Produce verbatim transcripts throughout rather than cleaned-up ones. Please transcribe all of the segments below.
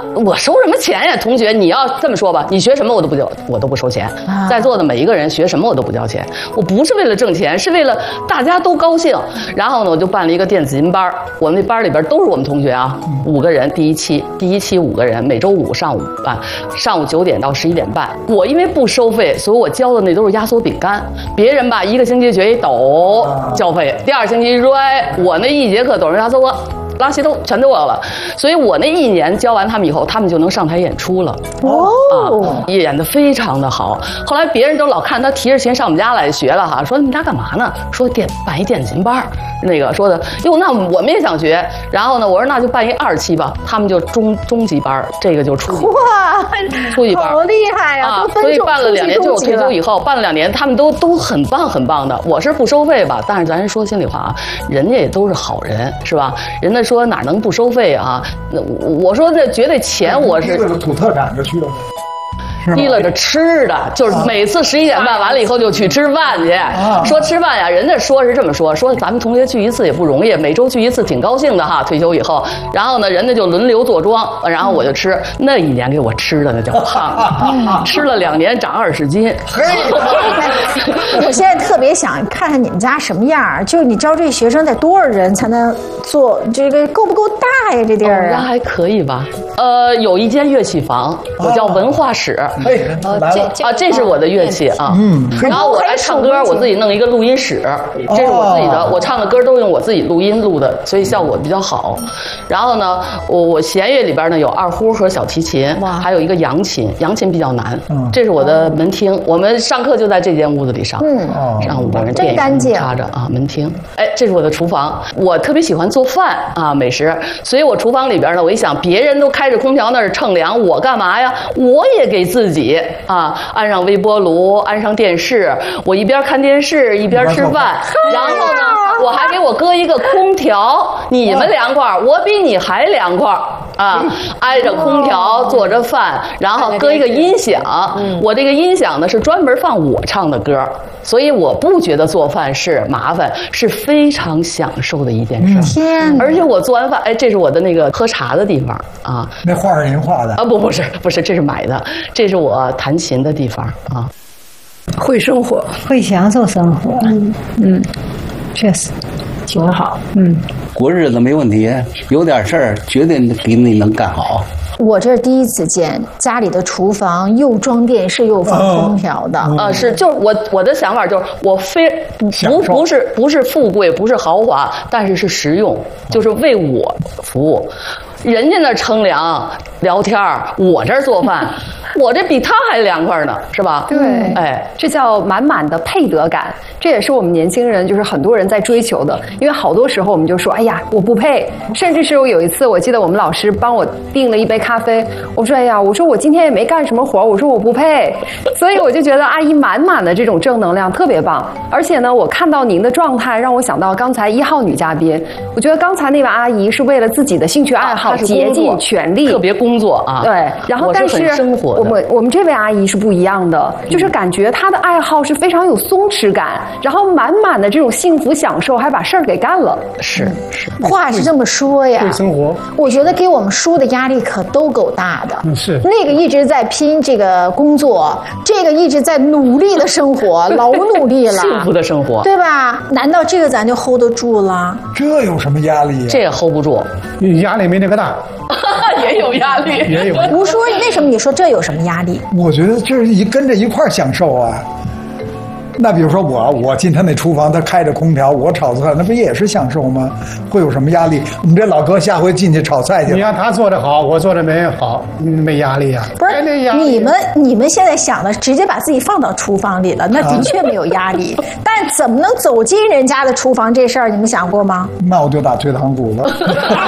我收什么钱呀？同学，你要这么说吧，你学什么我都不交，我都不收钱。在座的每一个人学什么我都不交钱，我不是为了挣钱，是为了大家都高兴。然后呢，我就办了一个电子琴班，我们那班里边都是我们同学啊，五个人，第一期，第一期五个人，每周五上午办，上午九点到十一点半。我因为不收费，所以我教的那都是压缩饼干。别人吧，一个星期学一抖交费，第二星期说，哎，我那一节课抖人压缩。拉稀都全都我了，所以我那一年教完他们以后，他们就能上台演出了。哦，啊，演得非常的好。后来别人都老看他提着琴上我们家来学了哈，说你们家干嘛呢？说电办一电子琴班，那个说的哟，那我们也想学。然后呢，我说那就办一二期吧，他们就中中级班，这个就初级。 哇， 初级班好厉害呀！啊， 所以办了两年，就我退休以后办了两年，他们都都很棒很棒的。我是不收费吧，但是咱说心里话啊，人家也都是好人，是吧？人家说哪能不收费啊？那我说这绝对钱我是为了土特产就去了。 提了着吃的，就是每次十一点半完了以后就去吃饭去。啊、说吃饭呀，人家说是这么说，说咱们同学聚一次也不容易，每周聚一次挺高兴的哈。退休以后，然后呢，人家就轮流坐庄，然后我就吃。那一年给我吃的那叫胖，吃了两年长二十斤。 我现在特别想看看你们家什么样，就你招这学生得多少人才能做？这个够不够大呀？这地儿啊， 还可以吧？呃，有一间乐器房，我叫文化室。 哎，来了啊，这是我的乐器啊。嗯，然后我来唱歌，我自己弄一个录音室，这是我自己的，我唱的歌都用我自己录音录的，所以效果比较好。然后呢，我我弦乐里边呢有二胡和小提琴，还有一个扬琴，扬琴比较难。嗯，这是我的门厅，我们上课就在这间屋子里上。嗯，让五个人电影插着啊，门厅。哎，这是我的厨房，我特别喜欢做饭啊，美食，所以我厨房里边呢，我一想，别人都开着空调那儿乘凉，我干嘛呀？我也给自己。自己啊，安上微波炉，安上电视，我一边看电视一边吃饭，然后呢，我还给我搁一个空调，你们凉快，我比你还凉快啊，挨着空调做着饭，然后搁一个音响，我这个音响呢是专门放我唱的歌，所以我不觉得做饭是麻烦，是非常享受的一件事。 天， 而且我做完饭，哎，这是我的那个喝茶的地方啊， 那画是您画的啊？不，不是，不是，这是买的，这是我弹琴的地方啊。 会生活， 会享受生活，嗯嗯，确实挺好，嗯， 过日子没问题，有点事儿绝对比你能干好。 我这是第一次见家里的厨房又装电视又放空调的， 啊、呃，是，就是我我的想法就是我非不不是不是富贵，不是豪华，但是是实用，就是为我服务。人家那乘凉聊天，我这儿做饭，我这比他还凉快呢，是吧？ 对， 哎， 这叫满满的配得感，这也是我们年轻人，就是很多人在追求的。因为好多时候我们就说，哎呀，我不配。甚至是我有一次，我记得我们老师帮我订了一杯咖啡，我说，哎呀，我说我今天也没干什么活，我说我不配。所以我就觉得阿姨满满的这种正能量特别棒。而且呢，我看到您的状态，让我想到刚才一号女嘉宾，我觉得刚才那位阿姨是为了自己的兴趣爱好。竭尽全力， 特别工作啊。 对，然后但是我们我们这位阿姨是不一样的，就是感觉她的爱好是非常有松弛感，然后满满的这种幸福享受，还把事儿给干了。 是是， 话是这么说呀。 对生活， 我觉得给我们叔的压力可都够大的。 嗯，是那个一直在拼这个工作，这个一直在努力的生活，老努力了， 幸福的生活， 对吧？难道这个咱就 hold 得住了？ 这有什么压力呀？ 这也 hold 不住， 压力没那个大。 也有压力， 也有。 吴叔，为什么你说这有什么压力？ 我觉得就是一跟着一块儿享受啊。那比如说我，我进他那厨房，他开着空调，我炒菜，那不也是享受吗？会有什么压力？我们这老哥下回进去炒菜去。 你让他做得好，我做得没好，没压力呀、啊。 不是，你们你们现在想的，直接把自己放到厨房里了，那的确没有压力。啊、但怎么能走进人家的厨房这事儿，你们想过吗？ 那我就打退堂鼓了。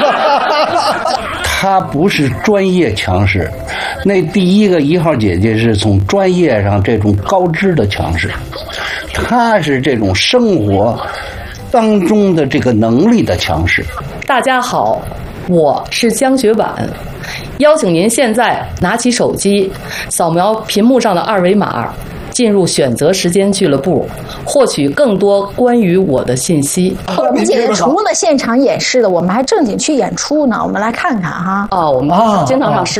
他不是专业强势，那第一个一号姐姐是从专业上这种高知的强势，他是这种生活当中的这个能力的强势。 大家好，我是江雪婉，邀请您现在拿起手机，扫描屏幕上的二维码，进入选择时间俱乐部，获取更多关于我的信息。 我们姐姐除了现场演示的，我们还正经去演出呢，我们来看看哈。 啊，我们经常上